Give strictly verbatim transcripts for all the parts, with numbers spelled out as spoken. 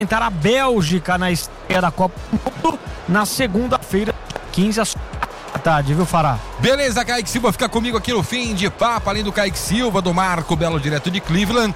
enfrentar a Bélgica na estreia da Copa do Mundo na segunda-feira, quinze às da tarde, viu, Fará? Beleza, Kaique Silva fica comigo aqui no Fim de Papo, além do Kaique Silva, do Marco Belo, direto de Cleveland.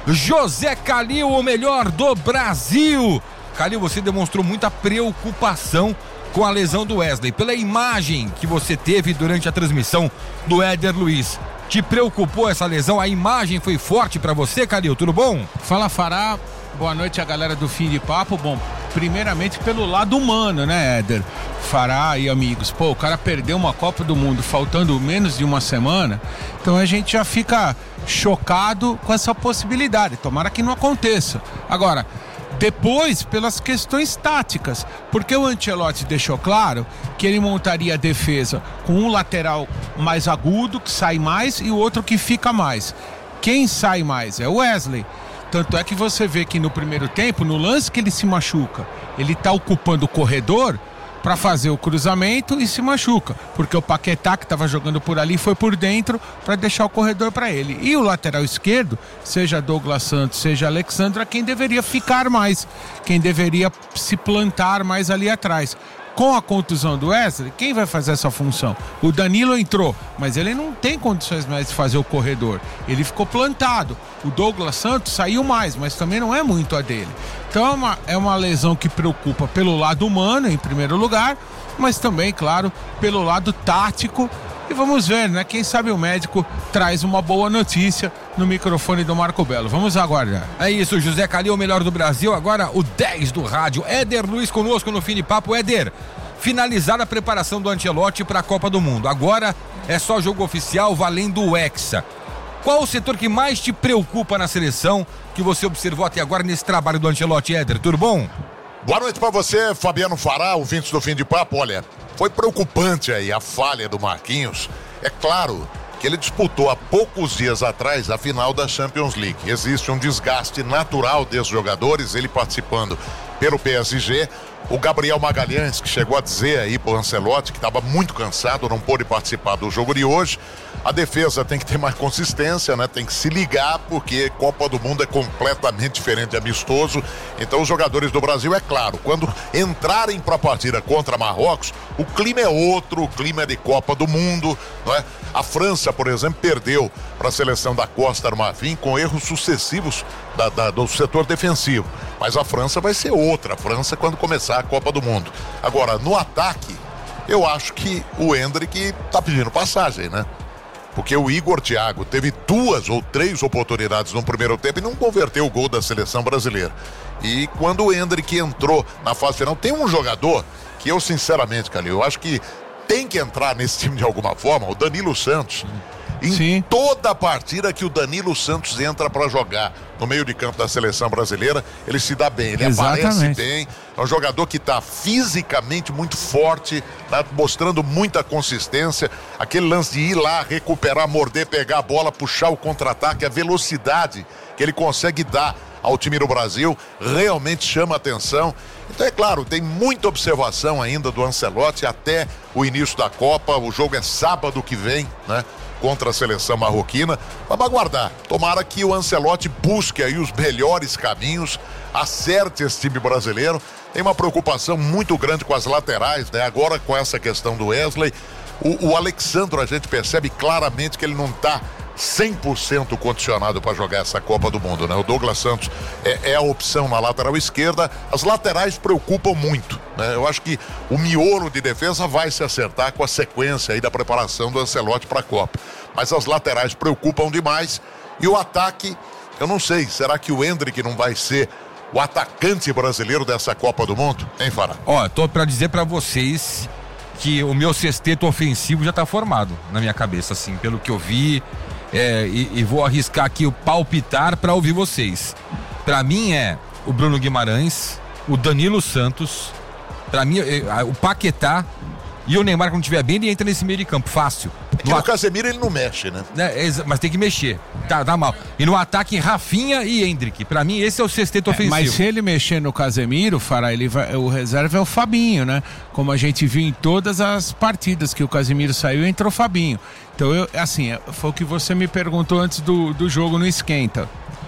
José Calil, o melhor do Brasil. Calil, você demonstrou muita preocupação com a lesão do Wesley. Pela imagem que você teve durante a transmissão do Éder Luiz, te preocupou essa lesão? A imagem foi forte pra você, Calil? Tudo bom? Fala, Fará. Boa noite a galera do Fim de Papo. Bom, primeiramente pelo lado humano, né, Éder? Fará e amigos. Pô, o cara perdeu uma Copa do Mundo faltando menos de uma semana, então a gente já fica chocado com essa possibilidade. Tomara que não aconteça. Agora, depois, pelas questões táticas, porque o Ancelotti deixou claro que ele montaria a defesa com um lateral mais agudo, que sai mais, e o outro que fica mais. Quem sai mais é o Wesley. Tanto é que você vê que no primeiro tempo, no lance que ele se machuca, ele está ocupando o corredor para fazer o cruzamento e se machuca, porque o Paquetá, que estava jogando por ali, foi por dentro para deixar o corredor para ele. E o lateral esquerdo, seja Douglas Santos, seja Alexandre, quem deveria ficar mais, quem deveria se plantar mais ali atrás. Com a contusão do Wesley, quem vai fazer essa função? O Danilo entrou, mas ele não tem condições mais de fazer o corredor. Ele ficou plantado. O Douglas Santos saiu mais, mas também não é muito a dele. Então é uma, é uma lesão que preocupa pelo lado humano, em primeiro lugar, mas também, claro, pelo lado tático. E vamos ver, né? Quem sabe o médico traz uma boa notícia no microfone do Marco Belo. Vamos aguardar. É isso, José Calil, o melhor do Brasil. Agora o dez do rádio, Éder Luiz conosco no Fim de Papo. Éder, finalizada a preparação do Ancelotti para a Copa do Mundo. Agora é só jogo oficial valendo o Hexa. Qual o setor que mais te preocupa na seleção que você observou até agora nesse trabalho do Ancelotti, Éder? Tudo bom? Boa noite para você, Fabiano Fará, ouvintes do Fim de Papo. Olha, foi preocupante aí a falha do Marquinhos. É claro que ele disputou há poucos dias atrás a final da Champions League. Existe um desgaste natural desses jogadores, ele participando pelo P S G. O Gabriel Magalhães, que chegou a dizer aí pro Ancelotti que estava muito cansado, não pôde participar do jogo de hoje. A defesa tem que ter mais consistência, né? Tem que se ligar, porque Copa do Mundo é completamente diferente de amistoso. Então os jogadores do Brasil, é claro, quando entrarem para a partida contra Marrocos, o clima é outro, o clima é de Copa do Mundo, não é? A França, por exemplo, perdeu para a seleção da Costa do Marfim com erros sucessivos da, da, do setor defensivo. Mas a França vai ser outra, a França quando começar a Copa do Mundo. Agora, no ataque, eu acho que o Endrick tá pedindo passagem, né? Porque o Igor Thiago teve duas ou três oportunidades no primeiro tempo e não converteu o gol da seleção brasileira. E quando o Endrick entrou na fase final, tem um jogador que eu, sinceramente, Calil, eu acho que tem que entrar nesse time de alguma forma, o Danilo Santos. Em Sim. toda a partida que o Danilo Santos entra para jogar no meio de campo da seleção brasileira, ele se dá bem, ele Exatamente. aparece bem. É um jogador que está fisicamente muito forte, tá mostrando muita consistência. Aquele lance de ir lá, recuperar, morder, pegar a bola, puxar o contra-ataque, a velocidade que ele consegue dar ao time do Brasil realmente chama atenção. Então é claro, tem muita observação ainda do Ancelotti até o início da Copa. O jogo é sábado que vem, né? Contra a seleção marroquina. Vamos aguardar. Tomara que o Ancelotti busque aí os melhores caminhos, acerte esse time brasileiro. Tem uma preocupação muito grande com as laterais, né? Agora com essa questão do Wesley. O, o Alexandre, a gente percebe claramente que ele não está cem por cento condicionado para jogar essa Copa do Mundo, né? O Douglas Santos é, é a opção na lateral esquerda. As laterais preocupam muito, né? Eu acho que o miolo de defesa vai se acertar com a sequência aí da preparação do Ancelotti para a Copa. Mas as laterais preocupam demais. E o ataque, eu não sei, será que o Endrick não vai ser o atacante brasileiro dessa Copa do Mundo? Hein, Fará? Ó, tô para dizer para vocês que o meu sexteto ofensivo já tá formado na minha cabeça, assim, pelo que eu vi. É, e, e vou arriscar aqui o palpitar para ouvir vocês. Para mim é o Bruno Guimarães, o Danilo Santos, para mim é, o Paquetá e o Neymar, quando estiver bem, ele entra nesse meio de campo, fácil. É que no, no Casemiro ele não mexe, né? É, mas tem que mexer, tá, tá mal. E no ataque, Rafinha e Endrick. Pra mim, esse é o sexteto ofensivo. É, mas se ele mexer no Casemiro, Fará, ele vai, o reserva é o Fabinho, né? Como a gente viu em todas as partidas que o Casemiro saiu, entrou o Fabinho. Então, eu, assim, foi o que você me perguntou antes do, do jogo no Esquenta.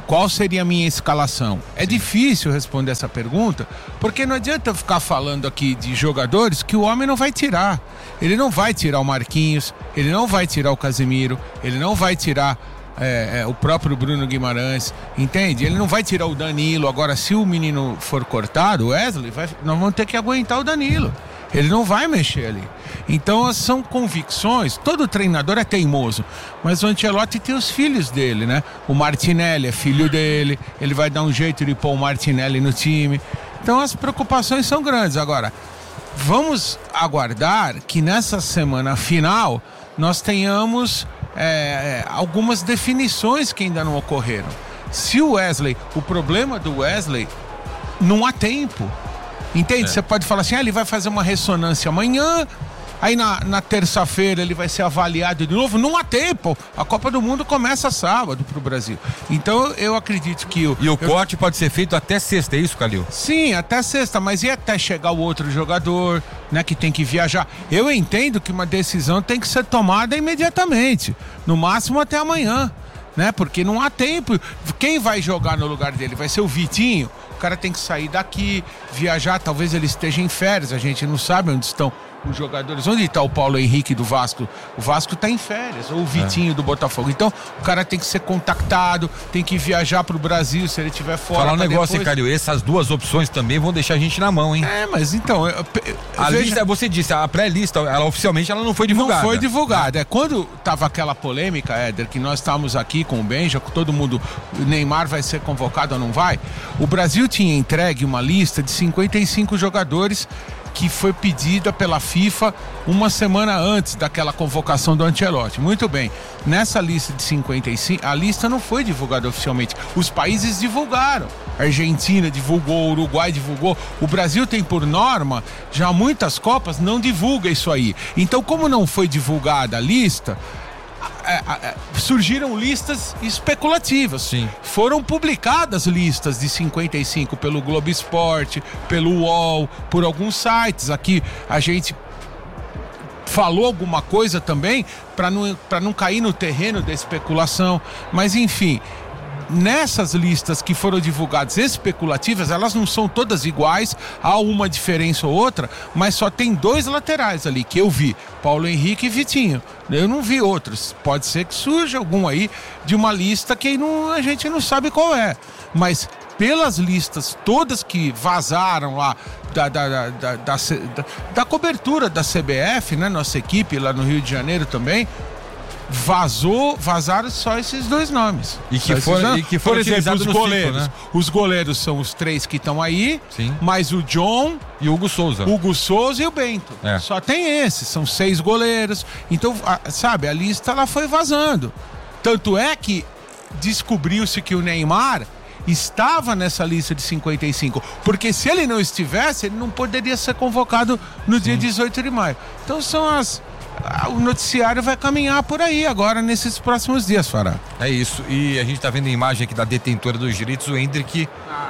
qual seria a minha escalação? É difícil responder essa pergunta, porque não adianta eu ficar falando aqui de jogadores que o homem não vai tirar. Ele não vai tirar o Marquinhos, ele não vai tirar o Casemiro, ele não vai tirar é, é, o próprio Bruno Guimarães, entende? Ele não vai tirar o Danilo. Agora, se o menino for cortado, o Wesley, vai, nós vamos ter que aguentar o Danilo. Ele não vai mexer ali. Então são convicções. Todo treinador é teimoso, mas o Ancelotti tem os filhos dele, né? O Martinelli é filho dele, ele vai dar um jeito de pôr o Martinelli no time. Então as preocupações são grandes. Agora, vamos aguardar que nessa semana final nós tenhamos é, algumas definições que ainda não ocorreram. Se o Wesley, o problema do Wesley, não há tempo. Entende? É. Você pode falar assim, ah, ele vai fazer uma ressonância amanhã, aí na, na terça-feira ele vai ser avaliado de novo. Não há tempo. A Copa do Mundo começa sábado pro Brasil. Então eu acredito que... O, e o eu... corte pode ser feito até sexta, é isso, Calil? Sim, até sexta, mas e até chegar o outro jogador, né, que tem que viajar? Eu entendo que uma decisão tem que ser tomada imediatamente, no máximo até amanhã, né? Porque não há tempo. Quem vai jogar no lugar dele? Vai ser o Vitinho? O cara tem que sair daqui, viajar, talvez ele esteja em férias, a gente não sabe onde estão os jogadores. Onde está o Paulo Henrique do Vasco? O Vasco está em férias, ou o Vitinho é. do Botafogo. Então, o cara tem que ser contactado, tem que viajar para o Brasil se ele estiver fora. Falar um negócio, depois... hein, Calil? Essas duas opções também vão deixar a gente na mão, hein? É, mas então... Eu, eu, a veja... lista, você disse, a pré-lista, ela oficialmente ela não foi divulgada. Não foi divulgada. É, quando tava aquela polêmica, Éder, que nós estávamos aqui com o Benja, com todo mundo, o Neymar vai ser convocado ou não vai, o Brasil tinha entregue uma lista de cinquenta e cinco jogadores que foi pedida pela FIFA uma semana antes daquela convocação do Ancelotti. Muito bem, nessa lista de cinquenta e cinco, a lista não foi divulgada oficialmente, os países divulgaram. A Argentina divulgou, o Uruguai divulgou, o Brasil tem por norma, já muitas Copas não divulga isso aí. Então, como não foi divulgada a lista, É, é, surgiram listas especulativas. Sim. Foram publicadas listas de cinquenta e cinco pelo Globo Esporte, pelo U O L, por alguns sites. Aqui a gente falou alguma coisa também para não, para não cair no terreno da especulação. Mas enfim, nessas listas que foram divulgadas especulativas, elas não são todas iguais, há uma diferença ou outra, mas só tem dois laterais ali que eu vi, Paulo Henrique e Vitinho. Eu não vi outros. Pode ser que surja algum aí de uma lista que não, a gente não sabe qual é, mas pelas listas todas que vazaram lá da, da, da, da, da, da, da cobertura da C B F, né, nossa equipe lá no Rio de Janeiro também, Vazou, vazaram só esses dois nomes. E que foram, e que foram por exemplo, os goleiros. Ciclo, né? Os goleiros são os três que estão aí, sim, mais o John e o Hugo Souza. Hugo Souza e o Bento. É. Só tem esses, são seis goleiros. Então, a, sabe, a lista ela foi vazando. Tanto é que descobriu-se que o Neymar estava nessa lista de cinquenta e cinco, porque se ele não estivesse, ele não poderia ser convocado no sim. dia dezoito de maio. Então são as... O noticiário vai caminhar por aí agora nesses próximos dias, Fará. É isso, e a gente tá vendo a imagem aqui da detentora dos direitos, o Hendrick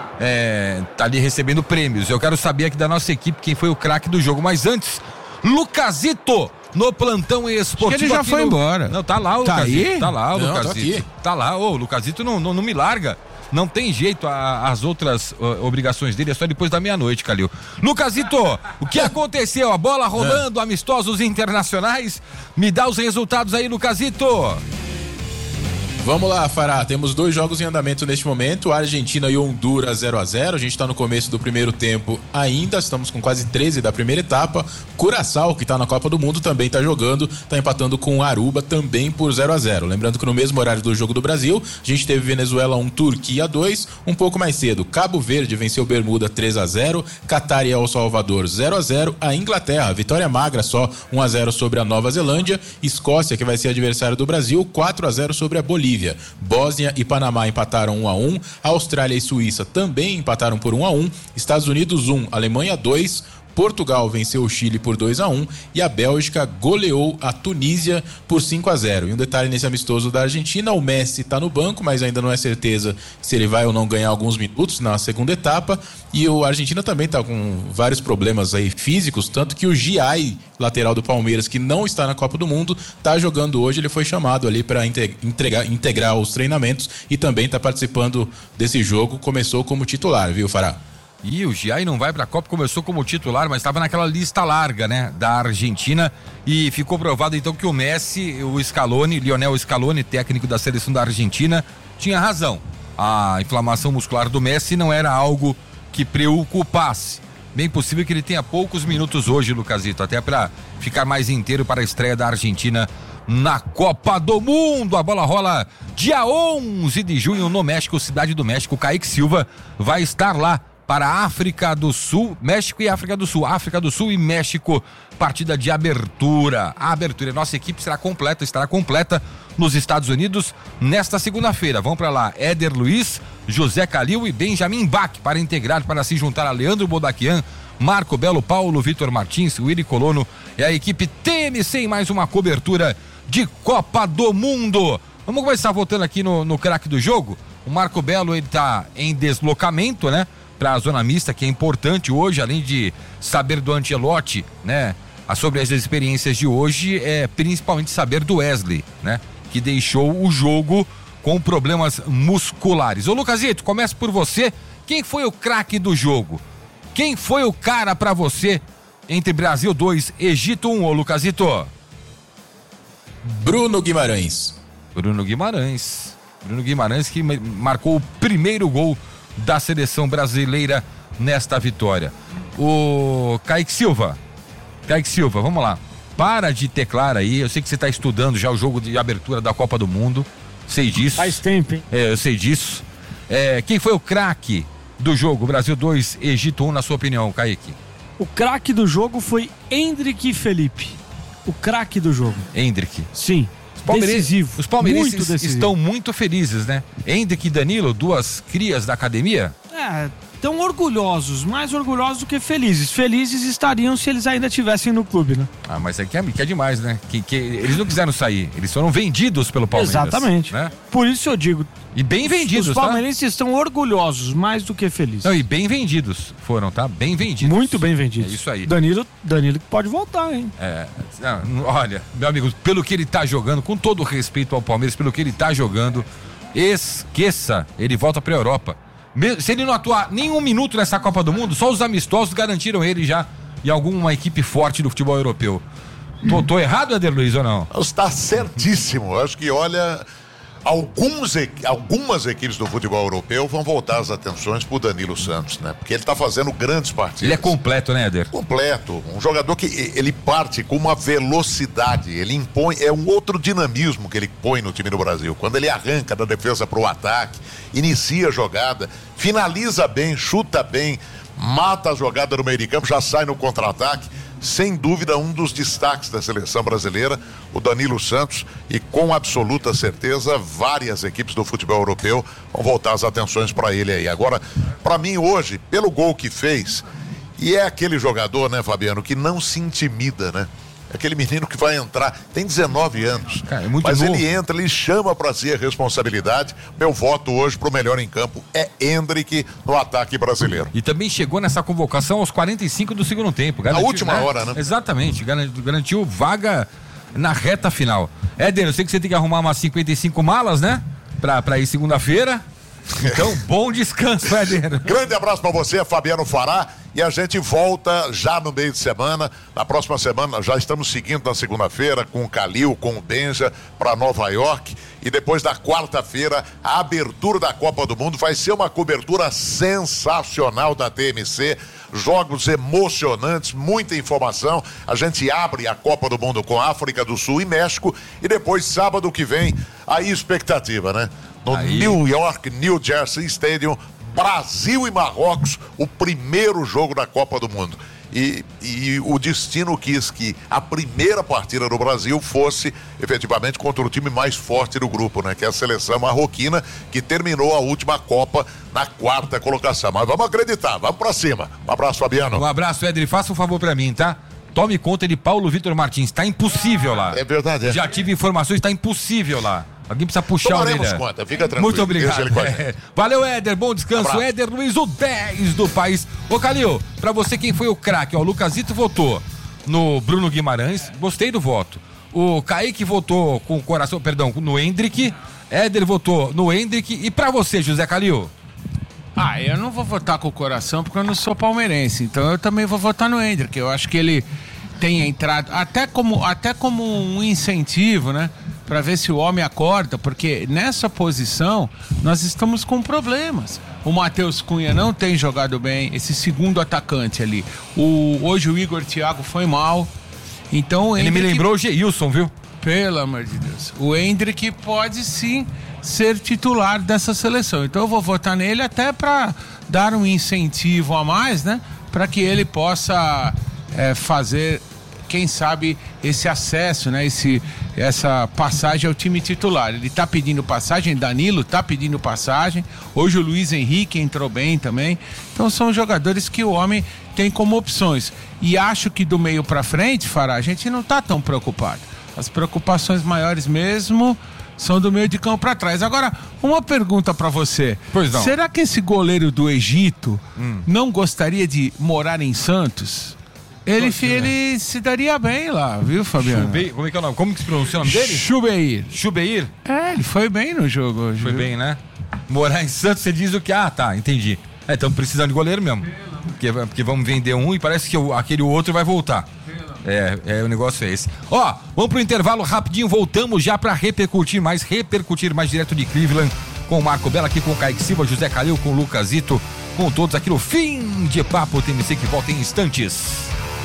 é, tá ali recebendo prêmios. Eu quero saber aqui da nossa equipe quem foi o craque do jogo, mas antes, Lucazito no plantão esportivo. Acho que ele já foi no... embora. Não, tá lá o tá Lucazito, aí? tá lá o não, Lucazito, tá lá, ô, o Lucazito não, não, não me larga. Não tem jeito, a, as outras uh, obrigações dele é só depois da meia-noite, Calil. Lucazito, o que aconteceu? A bola rolando, é. amistosos internacionais. Me dá os resultados aí, Lucazito. Vamos lá, Fará, temos dois jogos em andamento neste momento, Argentina e Honduras zero a zero, a gente está no começo do primeiro tempo ainda, estamos com quase treze da primeira etapa. Curaçao, que está na Copa do Mundo, também está jogando, está empatando com Aruba também por zero a zero. Lembrando que no mesmo horário do jogo do Brasil, a gente teve Venezuela um, Turquia dois, um pouco mais cedo, Cabo Verde venceu Bermuda três a zero, Catar e El Salvador zero a zero, a Inglaterra, vitória magra só um a zero sobre a Nova Zelândia, Escócia, que vai ser adversário do Brasil, quatro a zero sobre a Bolívia. Bósnia e Panamá empataram um a um, Austrália e Suíça também empataram por um a um, Estados Unidos um, Alemanha dois, Portugal venceu o Chile por dois a um e a Bélgica goleou a Tunísia por cinco a zero. E um detalhe nesse amistoso da Argentina, o Messi está no banco, mas ainda não é certeza se ele vai ou não ganhar alguns minutos na segunda etapa. E a Argentina também está com vários problemas aí físicos, tanto que o Giai, lateral do Palmeiras, que não está na Copa do Mundo, está jogando hoje. Ele foi chamado ali para integrar, integrar os treinamentos e também está participando desse jogo. Começou como titular, viu, Fará? E o Giai não vai para a Copa, começou como titular, mas estava naquela lista larga, né, da Argentina, e ficou provado então que o Messi, o Scaloni, Lionel Scaloni, técnico da seleção da Argentina, tinha razão. A inflamação muscular do Messi não era algo que preocupasse. Bem possível que ele tenha poucos minutos hoje, Lucasito, até para ficar mais inteiro para a estreia da Argentina na Copa do Mundo. A bola rola dia onze de junho no México, Cidade do México. Kaique Silva vai estar lá para a África do Sul, México e África do Sul, África do Sul e México, partida de abertura. A abertura, nossa equipe será completa, estará completa nos Estados Unidos nesta segunda-feira. Vão para lá Éder Luiz, José Calil e Benjamin Bach para integrar, para se juntar a Leandro Bodaquian, Marco Belo, Paulo Vitor Martins, Willy Colono e a equipe T M C em mais uma cobertura de Copa do Mundo. Vamos começar voltando aqui no, no craque do jogo. O Marco Belo, ele tá em deslocamento, né, para a zona mista, que é importante hoje, além de saber do Ancelotti, né, sobre as experiências de hoje, é principalmente saber do Wesley, né, que deixou o jogo com problemas musculares. Ô Lucasito, começa por você. Quem foi o craque do jogo? Quem foi o cara para você entre Brasil dois, Egito um, ô Lucasito? Bruno Guimarães. Bruno Guimarães. Bruno Guimarães que marcou o primeiro gol da seleção brasileira nesta vitória. O Kaique Silva. Kaique Silva, vamos lá. Para de teclar aí. Eu sei que você está estudando já o jogo de abertura da Copa do Mundo. Sei disso. Faz tempo, hein? É, eu sei disso. É, quem foi o craque do jogo? Brasil dois, Egito um, na sua opinião, Kaique? O craque do jogo foi Endrick Felipe. O craque do jogo. Endrick. Sim. Os palmeirenses, decisivo. Os palmeirenses muito decisivo. Estão muito felizes, né? Endrick e Danilo, duas crias da academia. É, tão orgulhosos, mais orgulhosos do que felizes. Felizes estariam se eles ainda estivessem no clube, né? Ah, mas é que é, que é demais, né? Que, que eles não quiseram sair, eles foram vendidos pelo Palmeiras. Exatamente. Né? Por isso eu digo. E bem vendidos, os palmeirenses tá? estão orgulhosos, mais do que felizes. Não, e bem vendidos foram, tá? Bem vendidos. Muito bem vendidos. É isso aí. Danilo, Danilo que pode voltar, hein? É, não, olha, meu amigo, pelo que ele tá jogando, com todo respeito ao Palmeiras, pelo que ele tá jogando, esqueça, ele volta pra Europa. Se ele não atuar nenhum minuto nessa Copa do Mundo, só os amistosos garantiram ele já em alguma equipe forte do futebol europeu. Tô, tô errado, Éder Luiz, ou não? Está certíssimo. Acho que, olha, alguns, algumas equipes do futebol europeu vão voltar as atenções pro Danilo Santos, né? Porque ele tá fazendo grandes partidas. Ele é completo, né, Éder? Completo. Um jogador que ele parte com uma velocidade, ele impõe, é um outro dinamismo que ele põe no time do Brasil. Quando ele arranca da defesa pro ataque, inicia a jogada, finaliza bem, chuta bem, mata a jogada no meio de campo, já sai no contra-ataque. Sem dúvida, um dos destaques da seleção brasileira, o Danilo Santos, e com absoluta certeza, várias equipes do futebol europeu vão voltar as atenções para ele aí. Agora, para mim hoje, pelo gol que fez, e é aquele jogador, né, Fabiano, que não se intimida, né? Aquele menino que vai entrar, tem dezenove anos, cara, é muito mas novo. Ele entra, ele chama para si a responsabilidade. Meu voto hoje pro melhor em campo é Endrick no ataque brasileiro. E também chegou nessa convocação aos quarenta e cinco do segundo tempo. Na última né? hora, né? Exatamente, garantiu vaga na reta final. Éder, eu sei que você tem que arrumar umas cinquenta e cinco malas, né? Pra, pra ir segunda-feira. Então, bom descanso, Éder. Grande abraço pra você, Fabiano Fará. E a gente volta já no meio de semana. Na próxima semana, já estamos seguindo na segunda-feira com o Calil, com o Benja, para Nova York. E depois da quarta-feira, a abertura da Copa do Mundo. Vai ser uma cobertura sensacional da T M C. Jogos emocionantes, muita informação. A gente abre a Copa do Mundo com África do Sul e México. E depois, sábado que vem, aí expectativa, né? No aí... New York, New Jersey Stadium, Brasil e Marrocos, o primeiro jogo da Copa do Mundo. e, e o destino quis que a primeira partida do Brasil fosse efetivamente contra o time mais forte do grupo, né? Que é a seleção marroquina, que terminou a última Copa na quarta colocação. Mas vamos acreditar, vamos pra cima. Um abraço, Fabiano. Um abraço, Éder. Faça um favor pra mim, tá? Tome conta de Paulo Vitor Martins, tá impossível lá. É verdade, é. Já tive informações, tá impossível lá. Alguém precisa puxar a orelha. Conta, fica tranquilo. Muito obrigado. É. Valeu, Éder, bom descanso. Um Éder Luiz, o dez do país. Ô, Calil, pra você quem foi o craque? Ó, o Lucasito votou no Bruno Guimarães, gostei do voto. O Kaique votou com o coração, perdão, no Hendrick. Éder votou no Hendrick. E pra você, José Calil? Ah, eu não vou votar com o coração porque eu não sou palmeirense. Então eu também vou votar no Hendrick. Eu acho que ele tem entrado até como, até como um incentivo, né? Para ver se o homem acorda, porque nessa posição nós estamos com problemas. O Matheus Cunha não tem jogado bem, esse segundo atacante ali. O, hoje o Igor Thiago foi mal. Então, ele Hendrick, me lembrou o Geilson, viu? Pelo amor de Deus. O Hendrick pode sim ser titular dessa seleção. Então eu vou votar nele até para dar um incentivo a mais, né? Para que ele possa é, fazer, quem sabe, esse acesso, né? Esse, essa passagem ao time titular. Ele tá pedindo passagem, Danilo tá pedindo passagem. Hoje o Luiz Henrique entrou bem também. Então são jogadores que o homem tem como opções. E acho que do meio para frente, Fará, a gente não tá tão preocupado. As preocupações maiores mesmo são do meio de campo para trás. Agora, uma pergunta para você. Pois não. Será que esse goleiro do Egito hum. não gostaria de morar em Santos? Ele, ele se daria bem lá, viu, Fabiano? Chubeir, como é que é o nome? Como que se pronuncia o nome dele? Chubeir. Chubeir? É, ele foi bem no jogo hoje. Foi viu? bem, né? Morar em Santos, você diz o que? Ah, tá, entendi. É, estamos precisando de goleiro mesmo. Porque, porque vamos vender um e parece que o, aquele outro vai voltar. É, é, o negócio é esse. Ó, vamos pro intervalo rapidinho, voltamos já pra repercutir mais, repercutir mais direto de Cleveland, com o Marco Bella aqui, com o Kaique Silva, José Calil, com o Lucasito, com todos aqui no Fim de Papo T M C, que volta em instantes.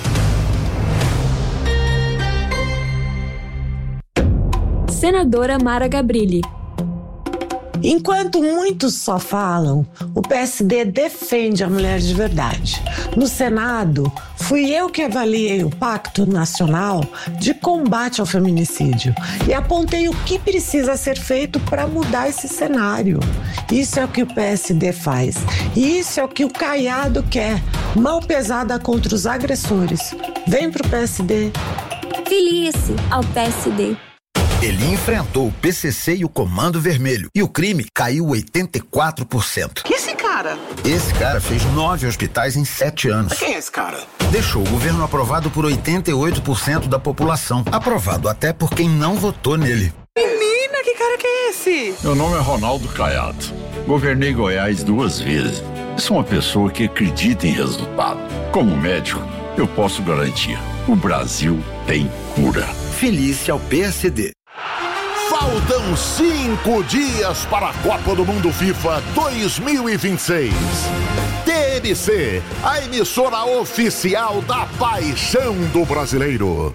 Senadora Mara Gabrilli. Enquanto muitos só falam, o P S D defende a mulher de verdade. No Senado, fui eu que avaliei o Pacto Nacional de Combate ao Feminicídio e apontei o que precisa ser feito para mudar esse cenário. Isso é o que o P S D faz. E isso é o que o Caiado quer. Mão pesada contra os agressores. Vem pro P S D. Filie-se ao P S D. Ele enfrentou o P C C e o Comando Vermelho. E o crime caiu oitenta e quatro por cento. Que esse cara? Esse cara fez nove hospitais em sete anos. Quem é esse cara? Deixou o governo aprovado por oitenta e oito por cento da população. Aprovado até por quem não votou nele. Menina, que cara que é esse? Meu nome é Ronaldo Caiado. Governei Goiás duas vezes. Sou uma pessoa que acredita em resultado. Como médico, eu posso garantir. O Brasil tem cura. Felice ao P S D. Faltam cinco dias para a Copa do Mundo FIFA dois mil e vinte e seis. T M C, a emissora oficial da paixão do brasileiro.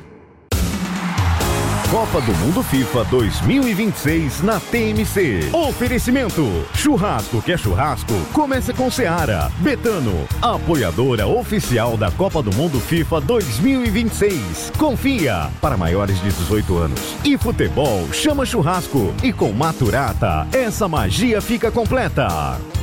Copa do Mundo FIFA dois mil e vinte e seis na T M C. Oferecimento: churrasco que é churrasco, começa com Seara. Betano, apoiadora oficial da Copa do Mundo FIFA dois mil e vinte e seis. Confia, para maiores de dezoito anos. E futebol chama churrasco. E com Maturata, essa magia fica completa.